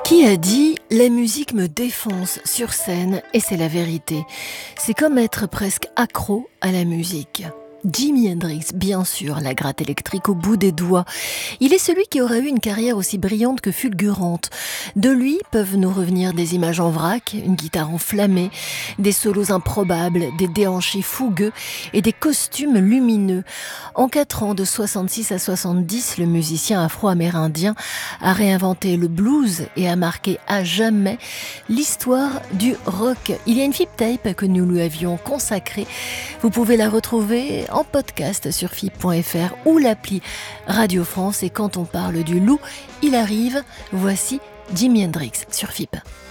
Qui a dit « la musique me défonce sur scène » et c'est la vérité. C'est comme être presque accro à la musique. Jimi Hendrix, bien sûr, la gratte électrique au bout des doigts. Il est celui qui aurait eu une carrière aussi brillante que fulgurante. De lui peuvent nous revenir des images en vrac, une guitare enflammée, des solos improbables, des déhanchés fougueux et des costumes lumineux. En 4 ans, de 66 à 70, le musicien afro-amérindien a réinventé le blues et a marqué à jamais l'histoire du rock. Il y a une flip tape que nous lui avions consacrée. Vous pouvez la retrouver en podcast sur fip.fr ou l'appli Radio France. Et quand on parle du loup, il arrive. Voici Jimi Hendrix sur FIP.